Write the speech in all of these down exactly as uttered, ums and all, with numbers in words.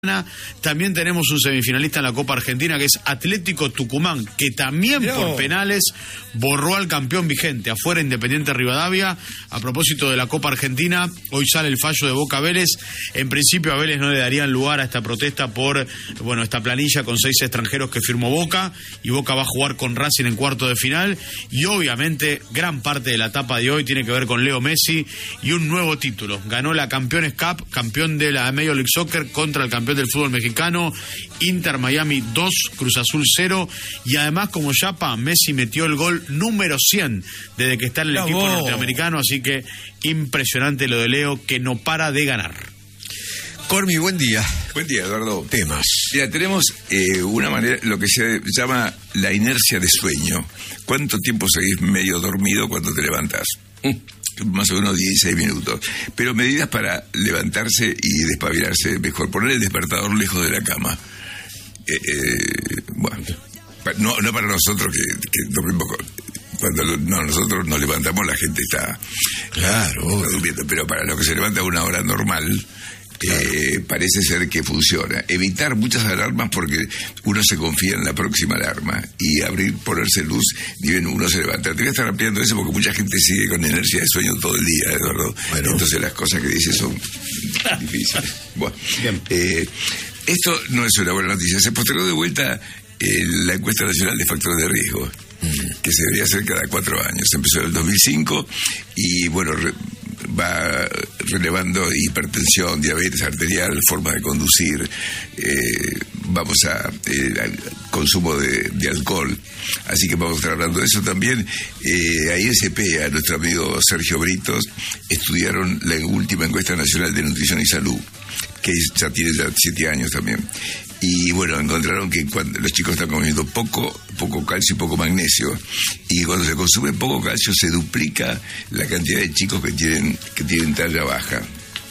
También tenemos un semifinalista en la Copa Argentina que es Atlético Tucumán, que también no. por penales borró al campeón vigente, afuera Independiente Rivadavia. A propósito de la Copa Argentina, hoy sale el fallo de Boca Vélez. En principio a Vélez no le darían lugar a esta protesta por, bueno, esta planilla con seis extranjeros que firmó Boca, y Boca va a jugar con Racing en cuarto de final. Y obviamente gran parte de la etapa de hoy tiene que ver con Leo Messi y un nuevo título. Ganó la Campeones Cup, campeón de la Major League Soccer contra el campeón del fútbol mexicano. Inter Miami dos, Cruz Azul cero, y además como Yapa, Messi metió el gol número cien desde que está en el Bravo. equipo norteamericano, así que impresionante lo de Leo, que no para de ganar. Cormi, buen día. Buen día, Eduardo. Temas. Mira, tenemos eh, una manera, lo que se llama la inercia de sueño. ¿Cuánto tiempo seguís medio dormido cuando te levantás? Más o menos dieciséis minutos. Pero medidas para levantarse y despabilarse mejor. Poner el despertador lejos de la cama. Eh, eh, bueno, no, no para nosotros que, que dormimos con, cuando no, nosotros nos levantamos, la gente está, claro, está durmiendo. Pero para los que se levanta a una hora normal, Eh, parece ser que funciona. Evitar muchas alarmas porque uno se confía en la próxima alarma, y abrir, ponerse luz, y bien uno se levanta. Te voy a estar ampliando eso porque mucha gente sigue con inercia de sueño todo el día, Eduardo. Bueno. Entonces las cosas que dice son difíciles. Bueno, eh, esto no es una buena noticia. Se postergó de vuelta eh, la encuesta nacional de factores de riesgo, mm. que se debería hacer cada cuatro años. Empezó en el dos mil cinco y bueno, re, va relevando hipertensión, diabetes arterial, forma de conducir, eh, vamos a eh, al consumo de, de alcohol, así que vamos a estar hablando de eso también. Eh, a I S P, a nuestro amigo Sergio Britos, estudiaron la última encuesta nacional de nutrición y salud, que ya tiene ya siete años también. Y bueno, encontraron que cuando los chicos están comiendo poco, poco calcio y poco magnesio, y cuando se consume poco calcio se duplica la cantidad de chicos que tienen que tienen talla baja.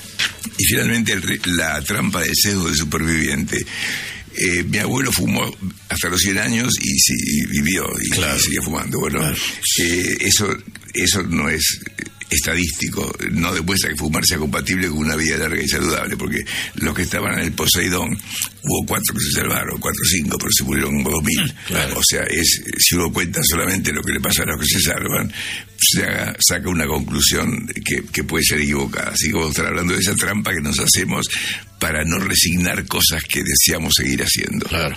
Y finalmente el, la trampa del sesgo del superviviente. Eh, mi abuelo fumó hasta los cien años y, sí, y vivió y, claro. y sigue fumando. Bueno, claro. eh, eso eso no es estadístico, no demuestra que fumar sea compatible con una vida larga y saludable, porque los que estaban en el Poseidón, hubo cuatro que se salvaron, cuatro o cinco, pero se murieron dos mil. Claro. O sea, es si uno cuenta solamente lo que le pasa a los que se salvan, se haga, saca una conclusión que, que puede ser equivocada. Así que vamos a estar hablando de esa trampa que nos hacemos para no resignar cosas que deseamos seguir haciendo. Claro.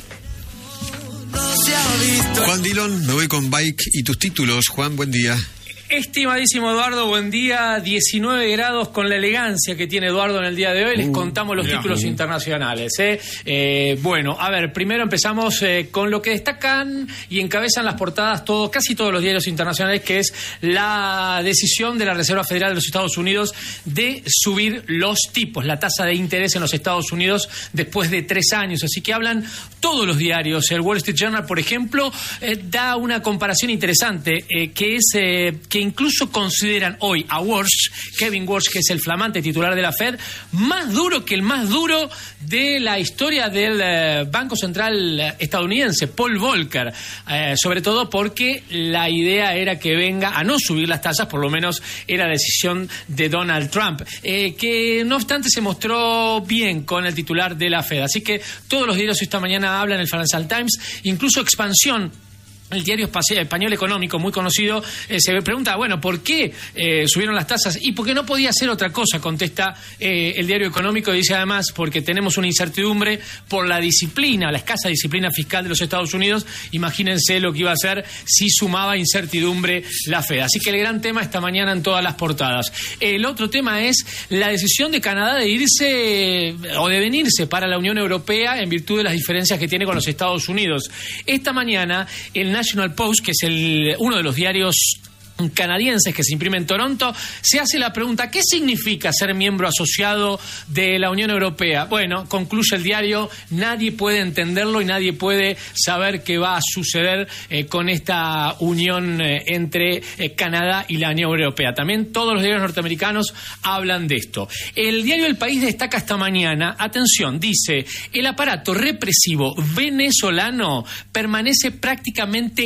Juan Dillon, me voy con Bike y tus títulos. Juan, buen día. Estimadísimo Eduardo, buen día. diecinueve grados con la elegancia que tiene Eduardo en el día de hoy. Les uh, contamos los títulos uh. internacionales. ¿eh? Eh, bueno, a ver, primero empezamos eh, con lo que destacan y encabezan las portadas todo, casi todos los diarios internacionales, que es la decisión de la Reserva Federal de los Estados Unidos de subir los tipos, la tasa de interés en los Estados Unidos después de tres años. Así que hablan todos los diarios. El Wall Street Journal, por ejemplo, eh, da una comparación interesante, eh, que es eh, que incluso consideran hoy a Walsh, Kevin Walsh, que es el flamante titular de la Fed, más duro que el más duro de la historia del eh, Banco Central estadounidense, Paul Volcker, eh, sobre todo porque la idea era que venga a no subir las tasas, por lo menos era decisión de Donald Trump, eh, que no obstante se mostró bien con el titular de la Fed. Así que todos los diarios esta mañana hablan, el Financial Times, incluso Expansión, el diario español económico muy conocido, eh, se pregunta, bueno, ¿por qué eh, subieron las tasas? Y porque no podía hacer otra cosa, contesta eh, el diario económico, y dice además, porque tenemos una incertidumbre por la disciplina, la escasa disciplina fiscal de los Estados Unidos. Imagínense lo que iba a hacer si sumaba incertidumbre la Fed. Así que el gran tema esta mañana en todas las portadas. El otro tema es la decisión de Canadá de irse o de venirse para la Unión Europea en virtud de las diferencias que tiene con los Estados Unidos. Esta mañana el National Post, que es el, uno de los diarios canadienses que se imprime en Toronto, se hace la pregunta: ¿qué significa ser miembro asociado de la Unión Europea? Bueno, concluye el diario, nadie puede entenderlo y nadie puede saber qué va a suceder eh, con esta unión eh, entre eh, Canadá y la Unión Europea. También todos los diarios norteamericanos hablan de esto. El diario El País destaca esta mañana, atención, dice: el aparato represivo venezolano permanece prácticamente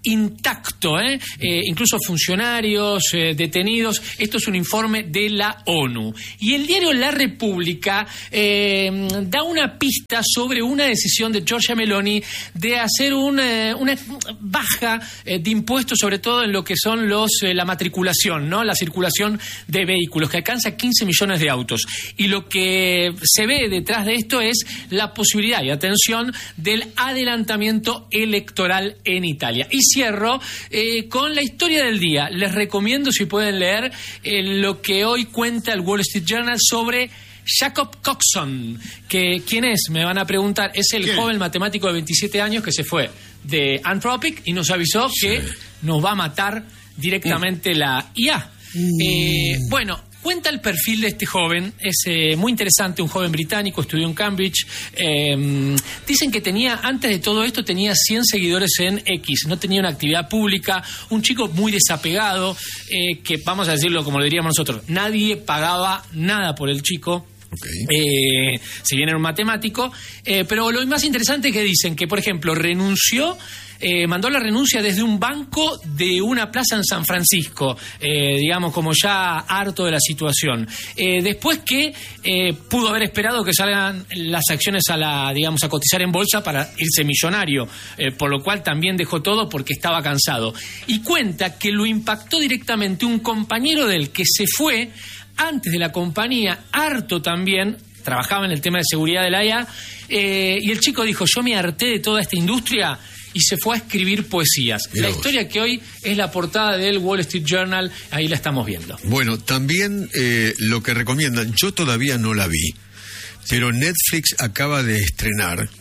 intacto, ¿eh? Eh, incluso funcionarios eh, detenidos. Esto es un informe de la ONU. Y el diario La República eh, da una pista sobre una decisión de Giorgia Meloni de hacer una, una baja eh, de impuestos, sobre todo en lo que son los eh, la matriculación, ¿no? La circulación de vehículos, que alcanza quince millones de autos. Y lo que se ve detrás de esto es la posibilidad, y atención, del adelantamiento electoral en Italia. Y cierro eh, con la historia del día. Les recomiendo, si pueden leer, eh, lo que hoy cuenta el Wall Street Journal sobre Jacob Coxon, que ¿quién es? Me van a preguntar. Es el ¿Quién? joven matemático de veintisiete años que se fue de Anthropic y nos avisó sí. que nos va a matar directamente uh. la I A. Uh. Eh, bueno, cuenta el perfil de este joven, es eh, muy interesante, un joven británico, estudió en Cambridge. Eh, dicen que tenía, antes de todo esto, tenía cien seguidores en X, no tenía una actividad pública, un chico muy desapegado, eh, que vamos a decirlo como lo diríamos nosotros, nadie pagaba nada por el chico. Okay. Eh, si bien era un matemático, eh, pero lo más interesante es que dicen que, por ejemplo, renunció, eh, mandó la renuncia desde un banco de una plaza en San Francisco, eh, digamos, como ya harto de la situación. Eh, después que eh, pudo haber esperado que salgan las acciones a la, digamos, a cotizar en bolsa para irse millonario, eh, por lo cual también dejó todo porque estaba cansado. Y cuenta que lo impactó directamente un compañero del que se fue antes de la compañía, harto también, trabajaba en el tema de seguridad de la I A, eh, y el chico dijo, yo me harté de toda esta industria, y se fue a escribir poesías. Mirá la vos. Historia que hoy es la portada del Wall Street Journal, ahí la estamos viendo. Bueno, también eh, lo que recomiendan, yo todavía no la vi, pero Netflix acaba de estrenar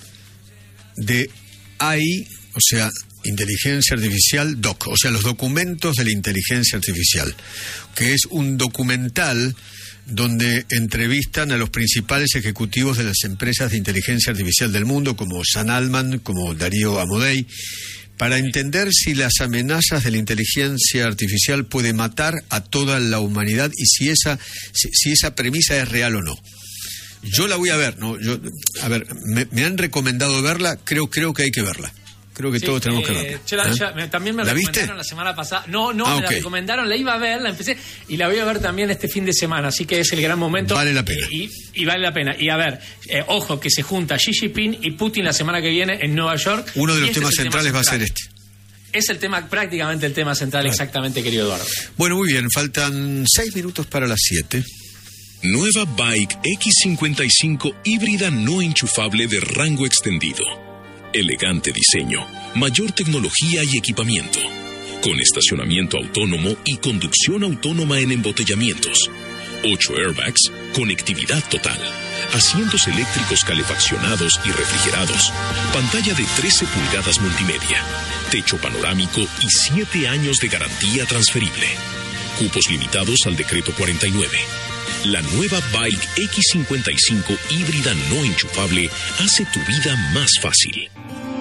de A I, o sea, Inteligencia Artificial Doc, o sea, los documentos de la inteligencia artificial, que es un documental donde entrevistan a los principales ejecutivos de las empresas de inteligencia artificial del mundo, como Sam Altman, como Darío Amodei, para entender si las amenazas de la inteligencia artificial puede matar a toda la humanidad y si esa, si, si esa premisa es real o no. Yo la voy a ver, ¿no? Yo, a ver, me, me han recomendado verla, creo, creo que hay que verla. Creo que sí, todos tenemos eh, que verla. Yo la, ¿Eh? yo, me, también me ¿La recomendaron viste? La semana pasada. No, no, ah, me okay. la recomendaron, la iba a ver, la empecé y la voy a ver también este fin de semana, así que es el gran momento. Vale la pena. Y, y vale la pena. Y a ver, eh, ojo, que se junta Xi Jinping y Putin la semana que viene en Nueva York. Uno de los este temas centrales tema va a ser este. Es el tema, prácticamente el tema central, claro. Exactamente, querido Eduardo. Bueno, muy bien, faltan seis minutos para las siete. Nueva Bike X cincuenta y cinco híbrida no enchufable de rango extendido. Elegante diseño, mayor tecnología y equipamiento, con estacionamiento autónomo y conducción autónoma en embotellamientos, ocho airbags, conectividad total, asientos eléctricos calefaccionados y refrigerados, pantalla de trece pulgadas multimedia, techo panorámico y siete años de garantía transferible. Cupos limitados al decreto cuarenta y nueve. La nueva Bike X cincuenta y cinco híbrida no enchufable hace tu vida más fácil.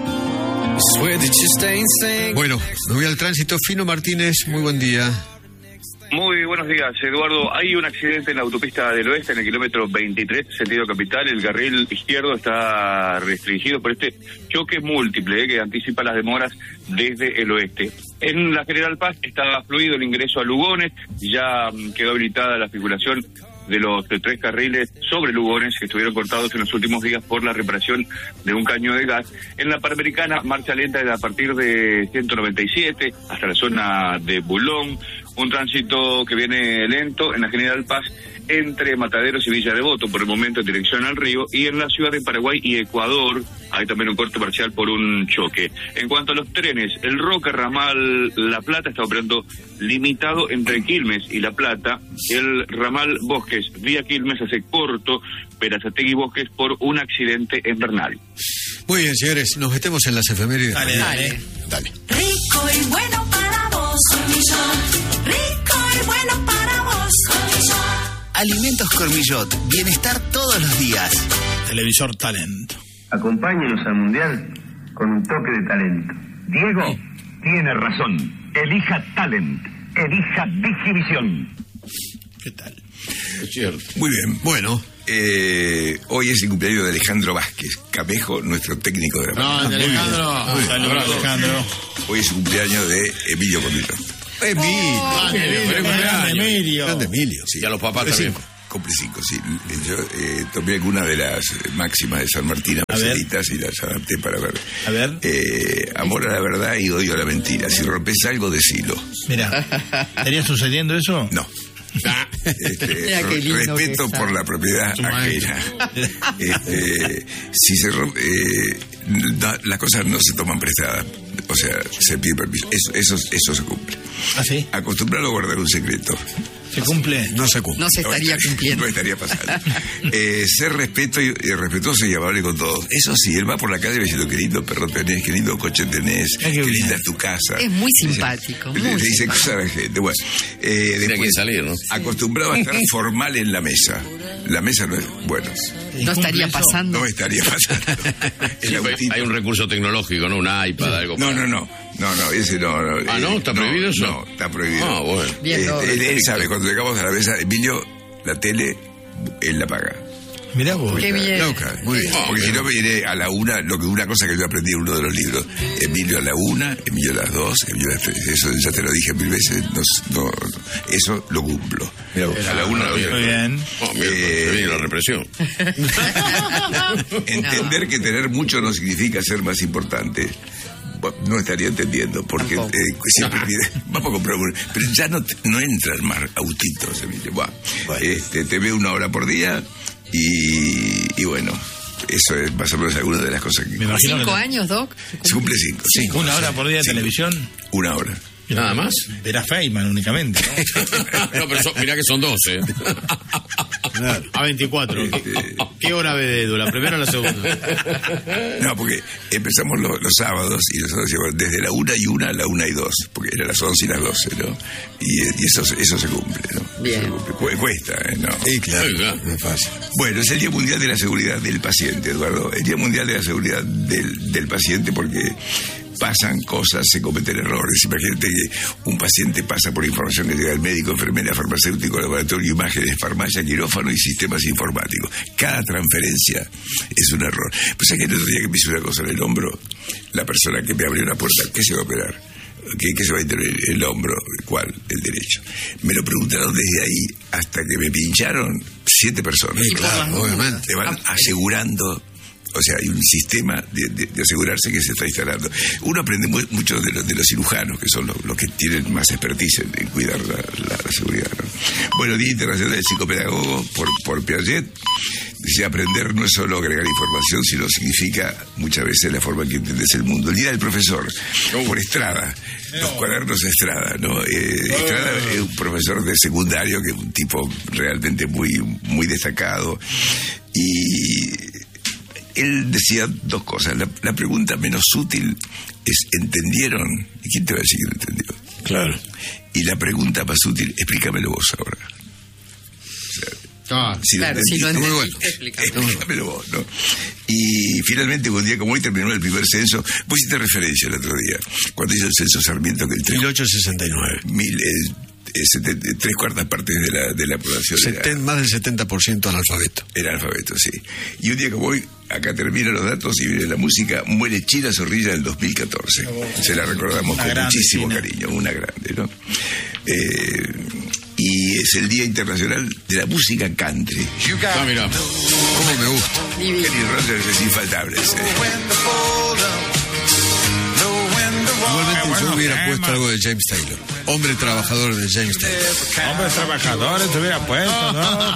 Bueno, me voy al tránsito. Fino Martínez, muy buen día. Muy buenos días, Eduardo. Hay un accidente en la autopista del oeste, en el kilómetro veintitrés, sentido capital. El carril izquierdo está restringido por este choque múltiple eh, que anticipa las demoras desde el oeste. En la General Paz está fluido el ingreso a Lugones, ya quedó habilitada la circulación de los de tres carriles sobre Lugones que estuvieron cortados en los últimos días por la reparación de un caño de gas. En la Panamericana, marcha lenta a partir de ciento noventa y siete hasta la zona de Bulón. Un tránsito que viene lento en la General Paz entre Mataderos y Villa Devoto, por el momento en dirección al río, y en la ciudad de Paraguay y Ecuador hay también un corte parcial por un choque. En cuanto a los trenes, el Roca ramal La Plata está operando limitado entre Quilmes y La Plata. El ramal Bosques vía Quilmes hace corto Berazategui Bosques por un accidente en Bernal. Muy bien, señores, nos metemos en las efemérides. Dale, dale. Dale. Rico y bueno para vos, Cormillot. Rico y bueno para vos, Cormillot. Alimentos Cormillot, bienestar todos los días. Televisor Talent. Acompáñenos al Mundial con un toque de talento. Diego sí. tiene razón. Elija Talent. Elija Digivisión. ¿Qué tal? Es cierto. Muy bien. Bueno, Eh, hoy es el cumpleaños de Alejandro Vázquez Camejo, nuestro técnico de la No, mañana. de Alejandro. Saludos, Alejandro. Hoy es el cumpleaños de Emilio Comito. Emilio. Grande, Emilio, Grande Emilio. Grande Emilio. Sí. Y a los papás Cumple también. cinco. Cumple cinco, sí. Yo eh, tomé algunas de las máximas de San Martín, A ver. Marcelitas, y las adapté para ver. A ver. Eh, amor a la verdad y odio a la mentira. Si rompes algo, decilo. Mira, ¿estaría sucediendo eso? No. Este, Mira qué lindo respeto que está. por la propiedad ajena. Este, si se rompe, eh, no, las cosas no se toman prestadas, o sea, se pide permiso. Eso, eso, eso se cumple. ¿Ah, sí? Acostumbrarlo a guardar un secreto. ¿Se cumple? No se cumple. No se estaría No, cumpliendo. No estaría pasando. Eh, ser respeto y, y respetuoso y amable con todos. Eso sí, él va por la calle diciendo qué lindo perro tenés, qué lindo coche tenés, Ay, qué qué bien. linda es tu casa. Es muy Dice- simpático, Le, muy le dice simpático. cosas a la gente. Bueno, eh, Tiene después, que salir, ¿no? acostumbrado a estar formal en la mesa. La mesa no es. Bueno, No estaría eso? pasando. no estaría pasando. El Sí, autito- hay un recurso tecnológico, ¿no? Un iPad, algo. No, no, no. No, no, ese no. no Ah, ¿no? ¿Está prohibido eso? No, está prohibido. Ah, bueno. Bien, Eh, no, él, él perfecto. sabe, cuando llegamos a la mesa, Emilio, la tele, él la paga. Mirá vos. Qué bien. Loca, muy bien. Porque si no me iré a la una, lo que una cosa que yo aprendí en uno de los libros. Emilio a la una, Emilio a las dos, Emilio a las tres. Eso ya te lo dije mil veces. No, no, eso lo cumplo. A la una, Muy Muy bien. Oh, mira, Eh, se viene la represión. entender que tener mucho no significa ser más importante. Bueno, no estaría entendiendo, porque Tampoco. eh, siempre pide, vamos a comprar un... Pero ya no, te- no entran más autitos, Emilio. Buah, este, te veo una hora por día y, y bueno, eso es más o menos alguna de las cosas que... Me imagino ¿Cinco que años, Doc? Se cumple cinco. cinco una hora por día de Cinco. televisión. Una hora. Nada más. Verá Feynman únicamente. ¿no? No, pero son- mirá que son doce. A veinticuatro. ¿Qué, qué hora ve de Edu? ¿La primera o la segunda? No, porque empezamos lo- los sábados y los sábados íbamos desde la una y una a la una y dos, porque eran las once y las doce, ¿no? Y, eh, y eso, eso se cumple, ¿no? Bien. Se cumple. Cu- Cuesta, ¿eh? ¿No? Sí, claro. Oiga. No es fácil. Bueno, es el Día Mundial de la Seguridad del Paciente, Eduardo. El Día Mundial de la Seguridad del, del Paciente porque pasan cosas, se cometen errores. Imagínate que un paciente pasa por información que llega al médico, enfermera, farmacéutico, laboratorio, imágenes, farmacia, quirófano y sistemas informáticos. Cada transferencia es un error. Pues es que el otro día que me hice una cosa en el hombro, la persona que me abrió la puerta, ¿qué se va a operar? ¿Qué, qué se va a intervenir? El hombro, ¿cuál? El derecho. Me lo preguntaron desde ahí hasta que me pincharon siete personas. Sí, claro, obviamente. Te van asegurando, o sea, hay un sistema de, de- de asegurarse que se está instalando. Uno aprende mu- mucho de, los de los cirujanos, que son los, los que tienen más expertise en, en cuidar la, la- la seguridad, ¿no? Bueno, Día Internacional del Psicopedagogo por, por Piaget. Dice, aprender no es solo agregar información, sino significa muchas veces la forma en que entiendes el mundo. El Día del Profesor, por Estrada, los cuadernos de Estrada, ¿no? Eh, Estrada es un profesor de secundario, que es un tipo realmente muy, muy destacado. Y él decía dos cosas. La, la pregunta menos útil es, ¿entendieron? ¿Y quién te va a decir que no entendió? Claro. Y la pregunta más útil, explícamelo vos ahora. Ah, Si Claro, si lo entendiste, entendiste, explícamelo. explícamelo vos, ¿no? Y finalmente, un día como hoy terminó el primer censo. Vos hiciste referencia el otro día, cuando hizo el censo Sarmiento, que el tres, mil ochocientos sesenta y nueve. mil, eh, eh, setenta, tres cuartas partes de la, de la población era- Seten- más del setenta por ciento analfabeto. era alfabeto, sí. Y un día como hoy, acá terminan los datos y viene la música, muere China Zorrilla en el dos mil catorce. Se la recordamos Una con grande muchísimo China. cariño, una grande, ¿no? Eh, y es el Día Internacional de la Música Country. Ah, mira. ¿Cómo me gusta? Divino. Kenny Rogers es infaltable. ¿sí? Igualmente yo hubiera puesto algo de James Taylor. Hombre trabajador de James Taylor. Hombres trabajadores te hubiera puesto, ¿no?